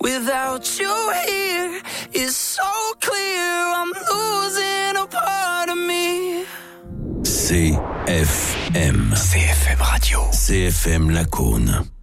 Without you here, it's so clear I'm losing a part of me. CFM. CFM Radio. CFM Lacaune.